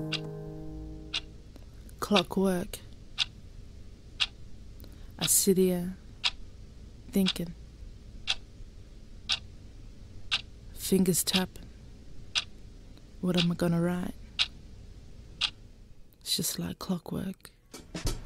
Clockwork. I sit here thinking, fingers tapping. What am I gonna write? It's just like clockwork.